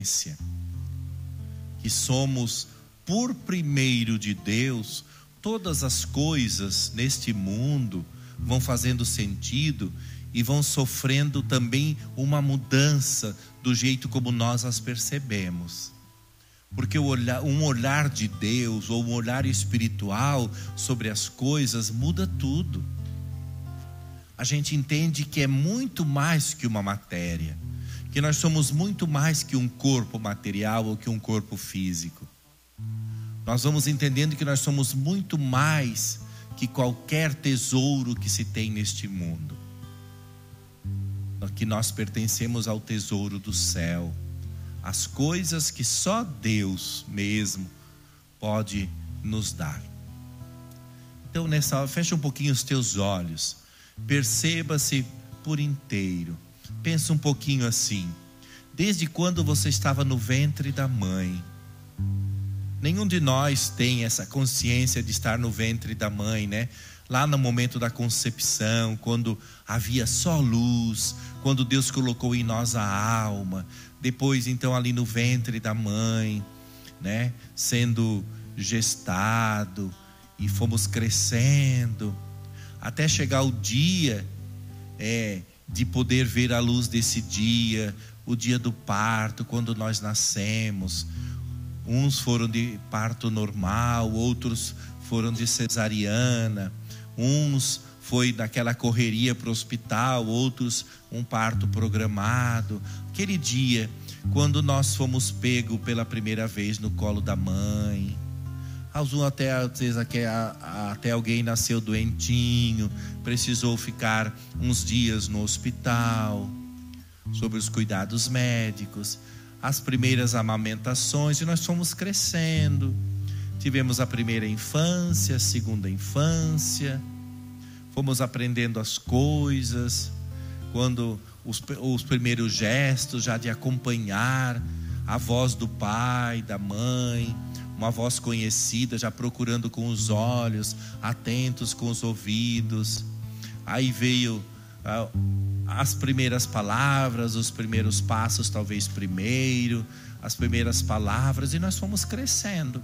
que somos por primeiro de Deus, todas as coisas neste mundo vão fazendo sentido e vão sofrendo também uma mudança do jeito como nós as percebemos. Porque um olhar de Deus, ou um olhar espiritual sobre as coisas, muda tudo. A gente entende que é muito mais que uma matéria, que nós somos muito mais que um corpo material ou que um corpo físico. Nós vamos entendendo que nós somos muito mais que qualquer tesouro que se tem neste mundo. Que nós pertencemos ao tesouro do céu, as coisas que só Deus mesmo pode nos dar. Então nessa hora, fecha um pouquinho os teus olhos, perceba-se por inteiro, pensa um pouquinho assim: desde quando você estava no ventre da mãe? Nenhum de nós tem essa consciência de estar no ventre da mãe, né? Lá no momento da concepção, quando havia só luz, quando Deus colocou em nós a alma, depois então ali no ventre da mãe, né? Sendo gestado, e fomos crescendo, até chegar o dia de poder ver a luz desse dia, o dia do parto, quando nós nascemos. Uns foram de parto normal, outros foram de cesariana, uns foi daquela correria para o hospital, outros um parto programado. Aquele dia, quando nós fomos pegos pela primeira vez no colo da mãe, até alguém nasceu doentinho, precisou ficar uns dias no hospital, sob os cuidados médicos, as primeiras amamentações, e nós fomos crescendo. Tivemos a primeira infância, a segunda infância, fomos aprendendo as coisas, quando os primeiros gestos já de acompanhar a voz do pai, da mãe, uma voz conhecida, já procurando com os olhos, atentos com os ouvidos. Aí veio as primeiras palavras, os primeiros passos, talvez primeiro, as primeiras palavras, e nós fomos crescendo.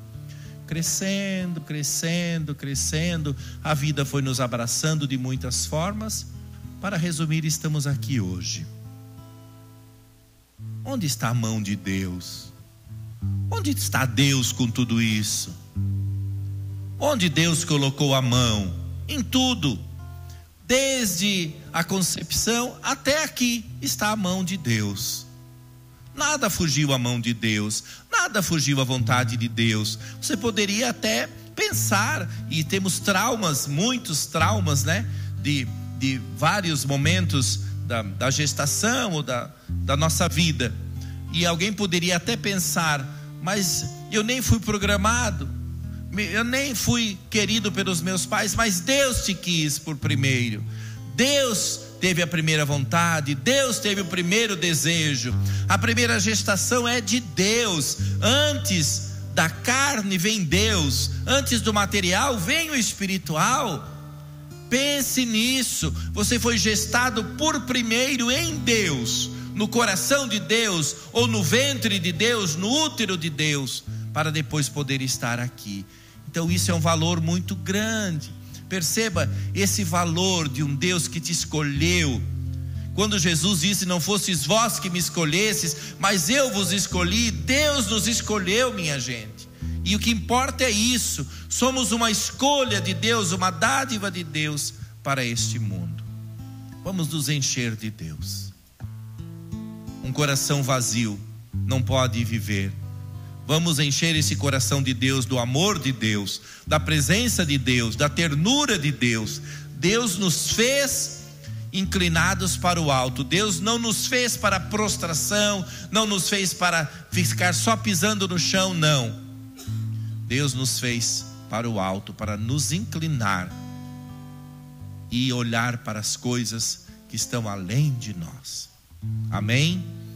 A vida foi nos abraçando de muitas formas. Para resumir, estamos aqui hoje. Onde está a mão de Deus? Onde está Deus com tudo isso? Onde Deus colocou a mão? Em tudo. Desde a concepção até aqui está a mão de Deus. Nada fugiu à mão de Deus, nada fugiu à vontade de Deus. Você poderia até pensar, e temos traumas, muitos traumas, né? De vários momentos da gestação ou da nossa vida. E alguém poderia até pensar: mas eu nem fui programado, eu nem fui querido pelos meus pais, mas Deus te quis por primeiro. Deus teve a primeira vontade, Deus teve o primeiro desejo. A primeira gestação é de Deus. Antes da carne vem Deus, antes do material vem o espiritual. Pense nisso. Você foi gestado por primeiro em Deus, no coração de Deus, ou no ventre de Deus, no útero de Deus, para depois poder estar aqui. Então isso é um valor muito grande. Perceba esse valor de um Deus que te escolheu. Quando Jesus disse: não fostes vós que me escolhesses, mas eu vos escolhi. Deus nos escolheu, minha gente. E o que importa é isso. Somos uma escolha de Deus, uma dádiva de Deus para este mundo. Vamos nos encher de Deus. Um coração vazio não pode viver. Vamos encher esse coração de Deus, do amor de Deus, da presença de Deus, da ternura de Deus. Deus nos fez inclinados para o alto. Deus não nos fez para prostração, não nos fez para ficar só pisando no chão, não. Deus nos fez para o alto, para nos inclinar e olhar para as coisas que estão além de nós. Amém?